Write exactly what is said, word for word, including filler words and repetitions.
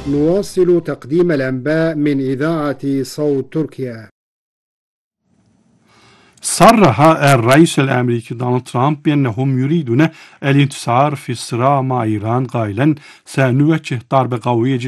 نواصل تقديم الأنباء من إذاعة صوت تركيا. صرح الرئيس الأمريكي دونالد ترامب بأنهم يريدون الانتصار في الصراع مع إيران قائلا سنوجه ضربة قوية